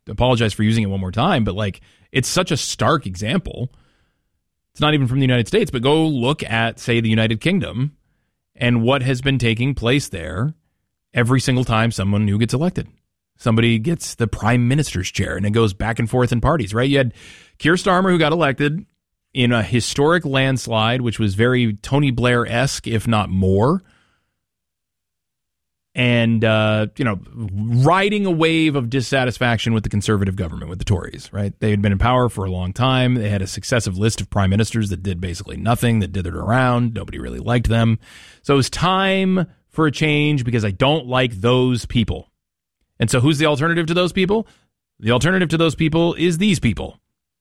apologize for using it one more time, but like it's such a stark example. It's not even from the United States, but go look at, say, the United Kingdom and what has been taking place there every single time someone new gets elected. Somebody gets the prime minister's chair, and it goes back and forth in parties, right? You had Keir Starmer, who got elected in a historic landslide, which was very Tony Blair-esque, if not more. And, riding a wave of dissatisfaction with the conservative government, with the Tories, right? They had been in power for a long time. They had a successive list of prime ministers that did basically nothing, that dithered around. Nobody really liked them. So it was time for a change because I don't like those people. And so who's the alternative to those people? The alternative to those people is these people.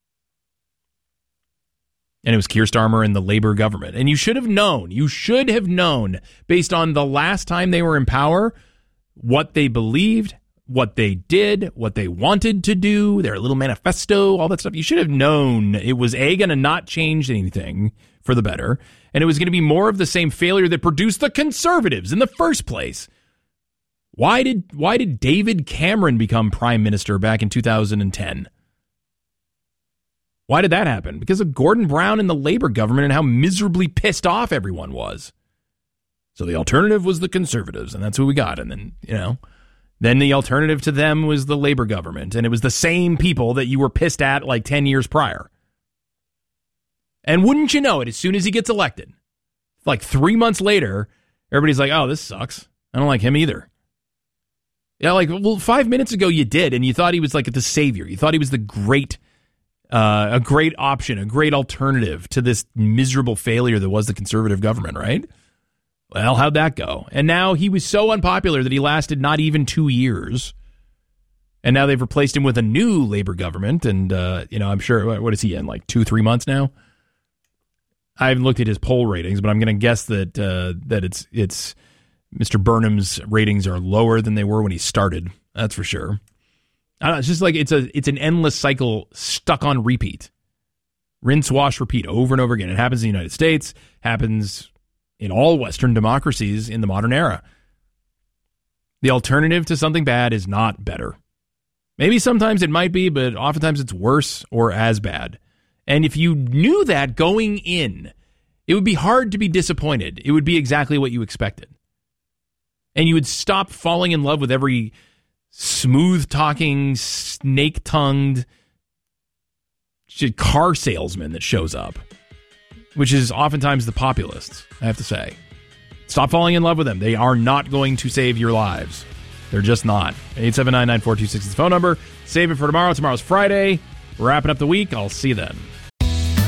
And it was Keir Starmer and the Labour government. And you should have known, based on the last time they were in power, what they believed, what they did, what they wanted to do, their little manifesto, all that stuff. You should have known it was going to not change anything for the better. And it was going to be more of the same failure that produced the Conservatives in the first place. Why did David Cameron become prime minister back in 2010? Why did that happen? Because of Gordon Brown and the Labour government and how miserably pissed off everyone was. So the alternative was the Conservatives, and that's who we got. And then, then the alternative to them was the Labour government, and it was the same people that you were pissed at like 10 years prior. And wouldn't you know it, as soon as he gets elected, like 3 months later, everybody's like, oh, this sucks. I don't like him either. Yeah, like, well, 5 minutes ago you did, and you thought he was like the savior. You thought he was a great option, a great alternative to this miserable failure that was the conservative government, right? Well, how'd that go? And now he was so unpopular that he lasted not even 2 years. And now they've replaced him with a new Labour government. And, I'm sure, what is he in, like 2-3 months now? I haven't looked at his poll ratings, but I'm going to guess that it's Mr. Burnham's ratings are lower than they were when he started. That's for sure. I don't know, it's just like it's an endless cycle stuck on repeat. Rinse, wash, repeat over and over again. It happens in the United States, happens in all Western democracies in the modern era. The alternative to something bad is not better. Maybe sometimes it might be, but oftentimes it's worse or as bad. And if you knew that going in, it would be hard to be disappointed. It would be exactly what you expected. And you would stop falling in love with every smooth-talking, snake-tongued car salesman that shows up, which is oftentimes the populists, I have to say. Stop falling in love with them. They are not going to save your lives. They're just not. 879-9426 is the phone number. Save it for tomorrow. Tomorrow's Friday. We're wrapping up the week. I'll see you then.